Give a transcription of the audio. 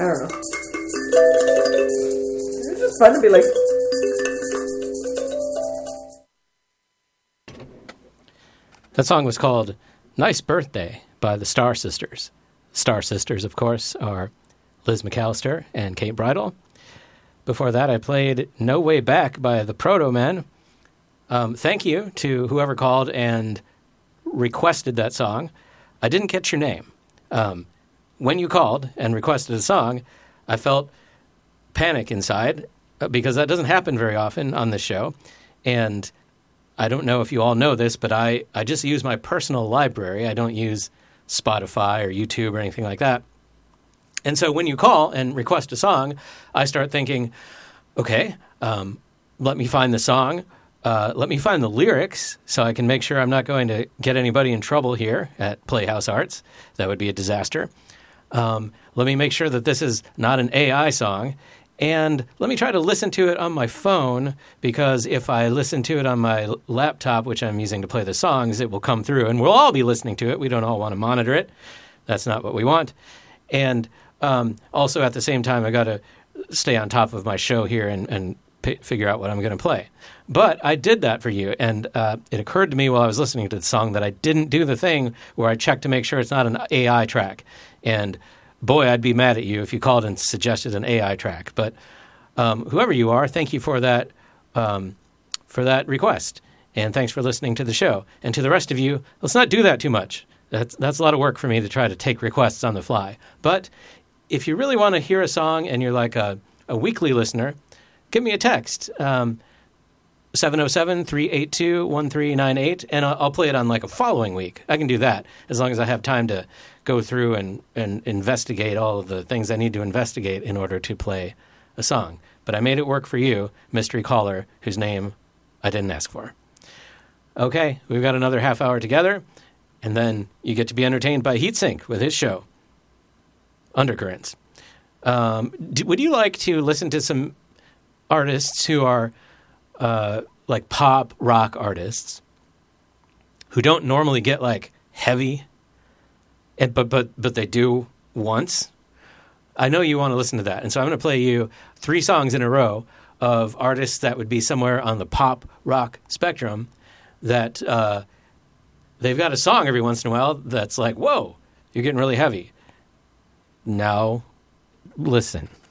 don't know. It's just fun to be like... That song was called Nice Birthday by the Star Sisters. Star Sisters, of course, are Liz McAllister and Kate Bridle. Before that, I played No Way Back by the Proto Men. Thank you to whoever called and requested that song. I didn't catch your name. When you called and requested a song, I felt panic inside because that doesn't happen very often on this show. And I don't know if you all know this, but I just use my personal library. I don't use Spotify or YouTube or anything like that. And so when you call and request a song, I start thinking, okay, let me find the song. Let me find the lyrics so I can make sure I'm not going to get anybody in trouble here at Playhouse Arts. That would be a disaster. Let me make sure that this is not an AI song. And let me try to listen to it on my phone, because if I listen to it on my laptop, which I'm using to play the songs, it will come through, and we'll all be listening to it. We don't all want to monitor it. That's not what we want. And also at the same time, I got to stay on top of my show here and figure out what I'm going to play. But I did that for you, and it occurred to me while I was listening to the song that I didn't do the thing where I checked to make sure it's not an AI track. And boy, I'd be mad at you if you called and suggested an AI track. But whoever you are, thank you for that request. And thanks for listening to the show. And to the rest of you, let's not do that too much. That's a lot of work for me to try to take requests on the fly. But if you really want to hear a song and you're like a weekly listener, give me a text, 707-382-1398, and I'll play it on like a following week. I can do that as long as I have time to go through and investigate all of the things I need to investigate in order to play a song. But I made it work for you, mystery caller, whose name I didn't ask for. Okay, we've got another half hour together, and then you get to be entertained by Heatsink with his show, Undercurrents. Would you like to listen to some artists who are like pop rock artists who don't normally get like heavy, but they do once? I know you want to listen to that, and so I'm going to play you 3 songs in a row of artists that would be somewhere on the pop rock spectrum that they've got a song every once in a while that's like, whoa, you're getting really heavy. Now, listen.